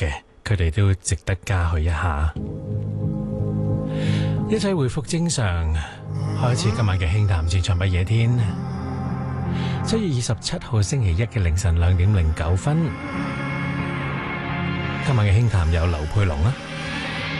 嘅，佢哋都值得嘉許一下。一切回復正常，開始今晚嘅輕談戰場不夜天。7月27號星期一嘅凌晨2點09分，今晚嘅輕談有劉佩龍啦、